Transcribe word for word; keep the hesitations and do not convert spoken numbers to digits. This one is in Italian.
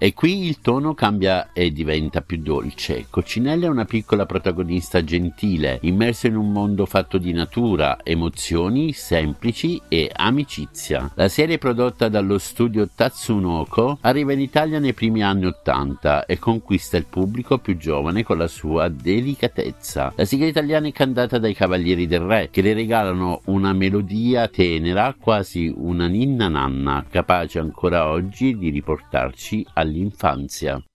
E qui il tono cambia e diventa più dolce. Coccinella è una piccola protagonista gentile, immersa in un mondo fatto di natura, emozioni semplici e amicizia. La serie, prodotta dallo studio Tatsunoko, arriva in Italia nei primi anni ottanta e conquista il pubblico più giovane con la sua delicatezza. La sigla italiana è cantata dai Cavalieri del Re, che le regalano una melodia tenera, quasi una ninna nanna, capace ancora oggi di riportarci all'infanzia.